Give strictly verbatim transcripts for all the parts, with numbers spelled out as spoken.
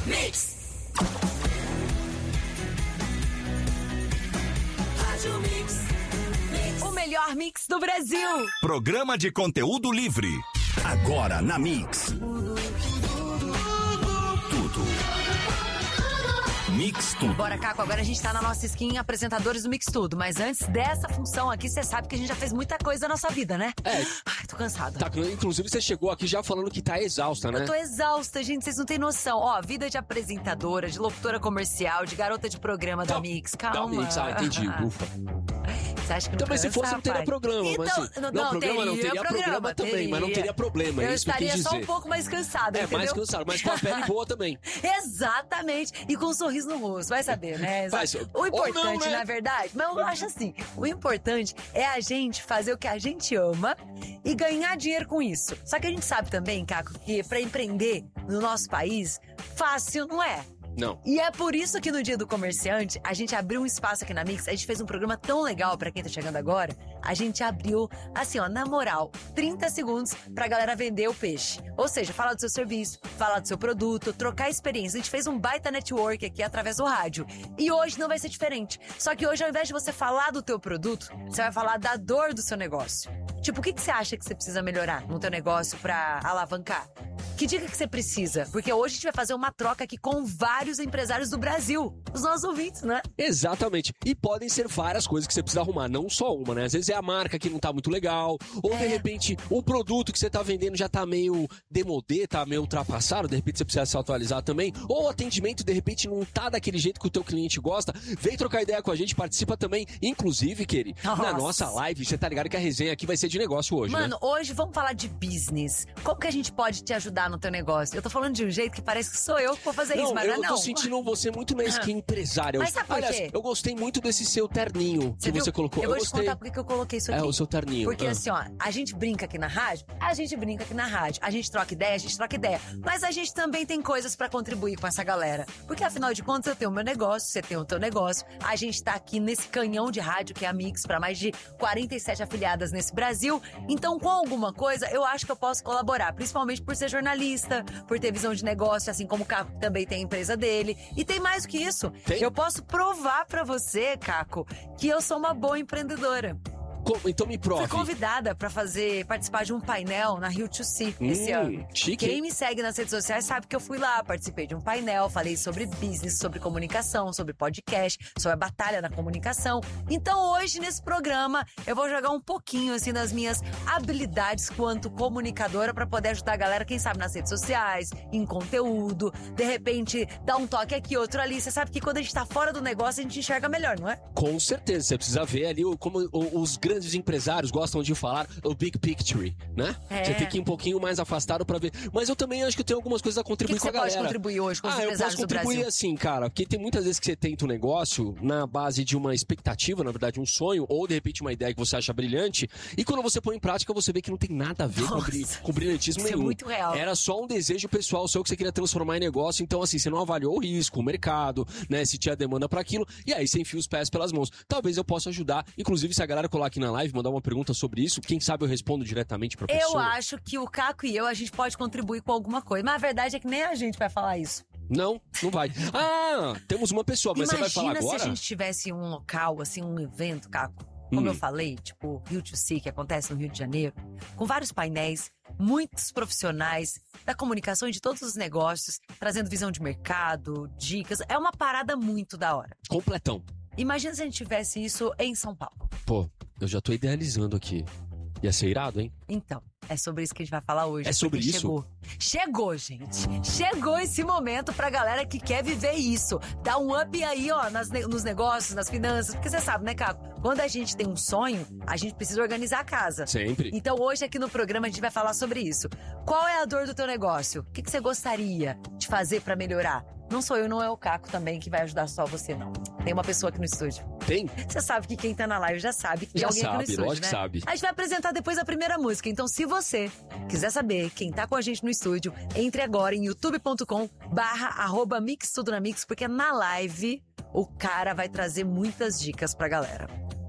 Mix. Rádio Mix. Mix. O melhor mix do Brasil. Programa de conteúdo livre. Agora na Mix. Mix Tudo. Bora, Caco, agora a gente tá na nossa skin apresentadores do Mix Tudo. Mas antes dessa função aqui, você sabe que a gente já fez muita coisa na nossa vida, né? É. Ai, tô cansada. Tá, inclusive você chegou aqui já falando que tá exausta, né? Eu tô exausta, gente, vocês não têm noção. Ó, vida de apresentadora, de locutora comercial, de garota de programa da, da Mix. Calma. Da Mix, ah, entendi, ufa. Você acha que não Também cansa, se fosse não teria rapaz? programa, então, mas assim, não, não, não, programa teria, não teria programa, problema também, teria. mas não teria problema, Eu é isso que eu estaria quis só dizer. um pouco mais cansada, É, entendeu? mais cansado, mas com a pele boa também. Exatamente, e com um sorriso no rosto, vai saber, né? Mas, o importante, ou não, né? na verdade, mas eu acho assim, o importante é a gente fazer o que a gente ama e ganhar dinheiro com isso. Só que a gente sabe também, Caco, que pra empreender no nosso país, fácil não é. Não. E é por isso que no Dia do Comerciante, a gente abriu um espaço aqui na Mix, a gente fez um programa tão legal pra quem tá chegando agora, a gente abriu, assim ó, na moral, trinta segundos pra galera vender o peixe. Ou seja, falar do seu serviço, falar do seu produto, trocar experiência. A gente fez um baita network aqui através do rádio. E hoje não vai ser diferente. Só que hoje, ao invés de você falar do teu produto, você vai falar da dor do seu negócio. Tipo, o que, que você acha que você precisa melhorar no teu negócio pra alavancar? Que dica que você precisa? Porque hoje a gente vai fazer uma troca aqui com vários empresários do Brasil. Os nossos ouvintes, né? Exatamente. E podem ser várias coisas que você precisa arrumar, não só uma, né? Às vezes é a marca que não tá muito legal, ou É. de repente o produto que você tá vendendo já tá meio demodê, tá meio ultrapassado, de repente você precisa se atualizar também, ou o atendimento de repente não tá daquele jeito que o teu cliente gosta. Vem trocar ideia com a gente, participa também, inclusive, Keri, Nossa. na nossa live, você tá ligado que a resenha aqui vai ser de negócio hoje, Mano, né? hoje vamos falar de business. Como que a gente pode te ajudar no teu negócio? Eu tô falando de um jeito que parece que sou eu que vou fazer isso, mas eu não é tô não. sentindo você muito mais que empresária. Mas sabe por Aliás, quê? eu gostei muito desse seu terninho que viu? você colocou. Eu vou te gostei. contar por que eu coloquei isso aqui. É, o seu terninho. Porque Ah. assim, ó, a gente brinca aqui na rádio, a gente brinca aqui na rádio. A gente troca ideia, a gente troca ideia. Mas a gente também tem coisas pra contribuir com essa galera. Porque afinal de contas, eu tenho o meu negócio, você tem o teu negócio. A gente tá aqui nesse canhão de rádio que é a Mix, pra mais de quarenta e sete afiliadas nesse Brasil. Então, com alguma coisa, eu acho que eu posso colaborar. Principalmente por ser jornalista, por ter visão de negócio, assim como o Caco também tem a empresa dele. E tem mais do que isso. Tem? Eu posso provar pra você, Caco, que eu sou uma boa empreendedora. Como? Então me prove. Fui convidada pra fazer, participar de um painel na Rio to See esse Hum, ano. chique, Quem hein? me segue nas redes sociais sabe que eu fui lá, participei de um painel, falei sobre business, sobre comunicação, sobre podcast, sobre a batalha na comunicação. Então hoje nesse programa eu vou jogar um pouquinho assim das minhas habilidades quanto comunicadora pra poder ajudar a galera, quem sabe nas redes sociais, em conteúdo, de repente dar um toque aqui, outro ali. Você sabe que quando a gente tá fora do negócio a gente enxerga melhor, não é? Com certeza, você precisa ver ali o- como o- os grandes empresários gostam de falar, o big picture, né? É. Você tem que ir um pouquinho mais afastado pra ver. Mas eu também acho que eu tenho algumas coisas a O que, contribuir que com você a pode galera. contribuir hoje com os Ah, eu empresários posso do contribuir Brasil? assim, cara, porque tem muitas vezes que você tenta um negócio na base de uma expectativa, na verdade um sonho, ou de repente uma ideia que você acha brilhante, e quando você põe em prática você vê que não tem nada a ver com, Nossa, bri- com brilhantismo isso é nenhum. muito real. Era só um desejo pessoal seu que você queria transformar em negócio, então assim, você não avaliou o risco, o mercado, né, se tinha demanda pra aquilo, e aí você enfia os pés pelas mãos. Talvez eu possa ajudar, inclusive se a galera colar aqui na live, mandar uma pergunta sobre isso, quem sabe eu respondo diretamente pra pessoa. Eu acho que o Caco e eu, a gente pode contribuir com alguma coisa. Mas a verdade é que nem a gente vai falar isso. Não, não vai. Ah, temos uma pessoa, mas Imagina você vai falar se agora? a gente tivesse um local, assim, um evento, Caco. Como Hum. eu falei, tipo, Rio to See, que acontece no Rio de Janeiro, com vários painéis, muitos profissionais da comunicação e de todos os negócios, trazendo visão de mercado, dicas. É uma parada muito da hora. Completão. Imagina se a gente tivesse isso em São Paulo. Pô, eu já tô idealizando aqui. Ia ser irado, hein? Então, é sobre isso que a gente vai falar hoje. É sobre porque isso? Chegou. Chegou, gente. Chegou esse momento pra galera que quer viver isso. Dá um up aí, ó, nas ne- nos negócios, nas finanças. Porque você sabe, né, Caco? Quando a gente tem um sonho, a gente precisa organizar a casa. Sempre. Então hoje aqui no programa a gente vai falar sobre isso. Qual é a dor do teu negócio? O que, que você gostaria de fazer pra melhorar? Não sou eu, não é o Caco também que vai ajudar só você, não. Tem uma pessoa aqui no estúdio. Tem? Você sabe que quem tá na live já sabe que tem Já alguém aqui no sabe, estúdio, lógico né? que sabe. A gente vai apresentar depois a primeira música. Então, se você quiser saber quem tá com a gente no estúdio, entre agora em youtube ponto com barra arroba mix tudo na mix, porque na live o cara vai trazer muitas dicas pra galera.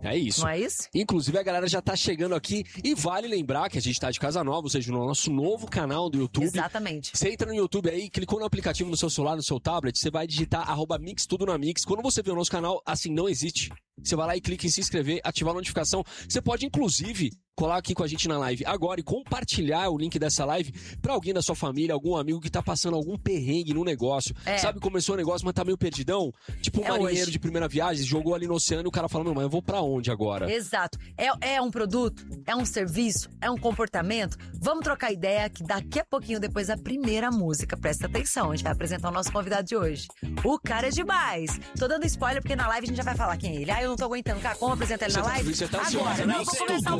É isso. Não é isso? Inclusive, a galera já tá chegando aqui. E vale lembrar que a gente tá de casa nova, ou seja, no nosso novo canal do YouTube. Exatamente. Você entra no YouTube aí, clicou no aplicativo no seu celular, no seu tablet, você vai digitar arroba Mix Tudo na Mix. Quando você vê o nosso canal, assim, não existe. Você vai lá e clica em se inscrever, ativar a notificação. Você pode, inclusive, colar aqui com a gente na live agora e compartilhar o link dessa live pra alguém da sua família, algum amigo que tá passando algum perrengue no negócio. É. Sabe, começou o negócio, mas tá meio perdidão? Tipo um É marinheiro hoje. de primeira viagem, jogou ali no oceano e o cara fala, meu, mas eu vou pra onde agora? Exato. É, é um produto? É um serviço? É um comportamento? Vamos trocar ideia que daqui a pouquinho, depois da primeira música, presta atenção, a gente vai apresentar o nosso convidado de hoje. O cara é demais. Tô dando spoiler porque na live a gente já vai falar quem é ele. Ah, eu não tô aguentando. Cara, como apresentar ele Você na tá- live? você tá ansiosa, Agora. né? Não, vou começar o